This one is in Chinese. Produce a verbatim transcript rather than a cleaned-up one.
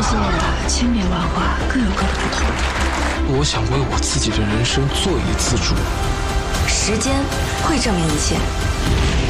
界啊，千变万化，各有各的不同。 我想为我自己的人生做一次主。 时间会证明一切。